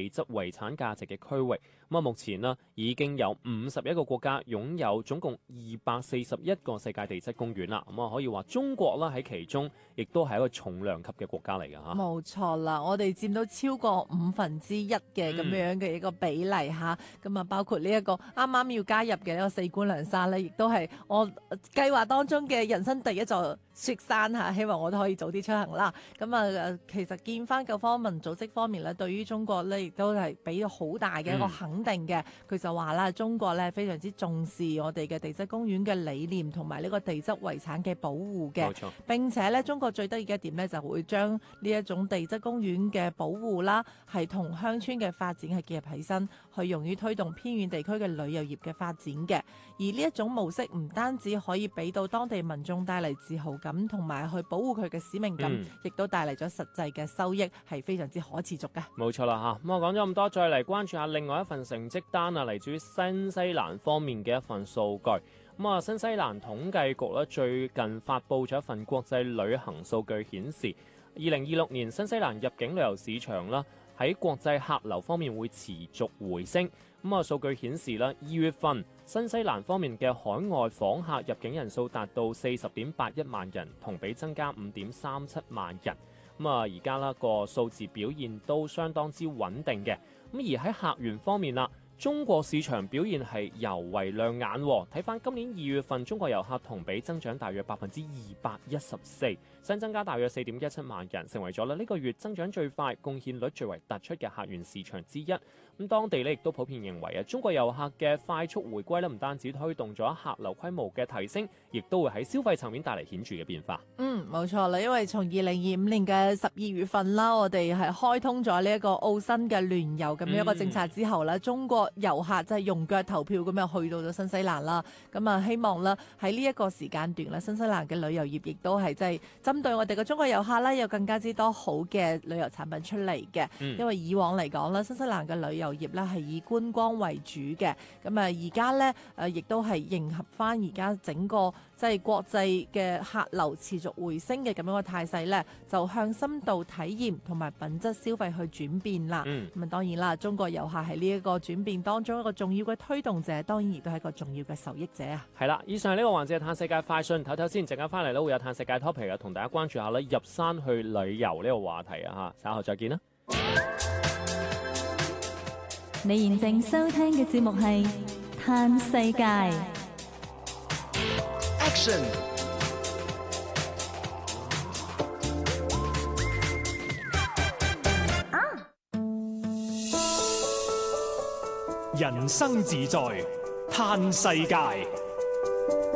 地質遺產價值嘅區域。咁目前呢已經有51個國家擁有總共241個世界地質公園啦。可以話中國啦喺其中，亦都係一個重量級嘅國家嚟㗎嚇。 冇錯啦，我哋佔到超過1/5嘅咁樣嘅一個比例嚇。咁包括呢一個啱啱要加入嘅呢個四觀良山咧，亦都係我計劃當中嘅人生第一座雪山嚇。希望我都可以早啲出行啦。其實見翻救科文組織方面咧，對於中國咧亦都係俾咗好大嘅一個肯定嘅。佢就話啦，中國咧非常之重視我哋嘅地質公園嘅理念同埋呢個地質遺產嘅保護嘅。 冇錯。 並且咧，中國最得意嘅一點咧，就會將呢一種地質公園嘅保護啦，係同鄉村嘅發展係結合起身，去用於推動偏遠地區嘅旅遊業嘅發展嘅。而呢一種模式唔單止可以俾到當地民眾帶嚟自豪感，同埋去保護佢嘅使命感，亦都帶嚟咗實際嘅收益，係非常之可持續嘅。 冇錯啦嚇。我講咗咁多，再嚟關注下另外一份成績單啊，嚟自於新西蘭方面嘅一份數據。新西蘭統計局咧最近發布咗一份國際旅行數據，顯示2026年新西蘭入境旅遊市場啦喺國際客流方面會持續回升。數據顯示啦，2月份新西蘭方面嘅海外訪客入境人數達到40.81萬人，同比增加5.37萬人。而家啦個數字表現都相當之穩定嘅。而喺客源方面啦，中國市場表現係尤為亮眼。睇翻今年2月份，中國遊客同比增長大約214%，新增加大約4.17萬人，成為咗呢個月增長最快、貢獻率最為突出嘅客源市場之一。當地亦都普遍認為中國遊客嘅快速回歸唔單止推動咗客流規模嘅提升，亦都會喺消費層面帶嚟顯著嘅變化。 冇錯啦，因為從2025年嘅12月份啦，我哋係開通咗呢一個澳新嘅聯遊咁樣一個政策之後咧，中國遊客就係用腳投票咁樣去到咗新西蘭啦。希望啦喺呢一個時間段啦，新西蘭嘅旅遊業亦都係即係針對我哋嘅中國遊客啦，有更加之多好嘅旅遊產品出嚟嘅。因為以往嚟講啦，新西蘭嘅旅遊業咧係以觀光為主嘅。而家咧亦都係迎合翻而家整個即係國際嘅客流持續回升嘅咁樣嘅態勢咧，就向深度體驗同埋品質消費去轉變啦。當然啦，中國遊客喺呢一個轉變當中一個重要嘅推動者，當然亦都係一個重要嘅受益者啊。 係啦，以上呢個環節係探世界快訊，唞唞先，陣間翻嚟咧會有探世界 topic 啊，同大家關注下咧入山去旅遊呢個話題啊嚇，稍後再見啦。 你現正收聽嘅節目係《探世界》。 Action！ 人生自在，嘆世界。